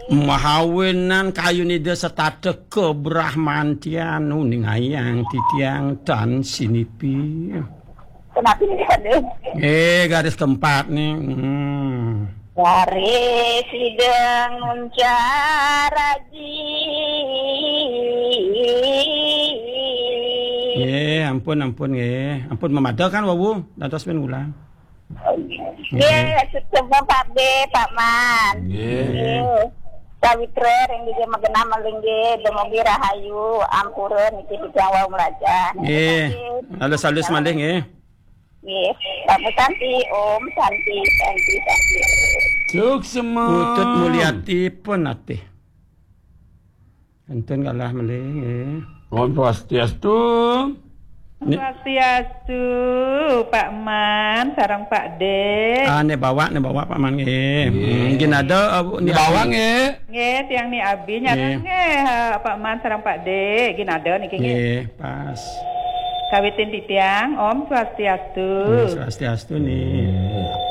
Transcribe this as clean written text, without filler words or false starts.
Mahawenan kayu ni dia setade kebrahmantian ning ayang titiang dan sinipi. Kenapa ini ada? Garis keempat nih. Garis lidang muncaraji. Ampun ampun memada kan wawu dados men ulang. Semua Pak B, Pak Man. Sawitra yang dia magana malingge demogi rahayu ampureun iki dijawa meraja. Halus malih nggih. Nggih, Pak Santi Om Santi. Suksema. Putut mulyati pun ate. Enten kalah malih nggih. Om Swastiastu. Swastiastu Pak Man sareng Pak De. Ne bawa Pak Man nggih. Mungkin ada ni bawa nggih. Nggih, tiang ni abi nyareng nggih Pak Man sareng Pak De. Gin ada niki nggih. Nggih, pas. Kawitin di tiang Om Swastiastu. Swastiastu nih.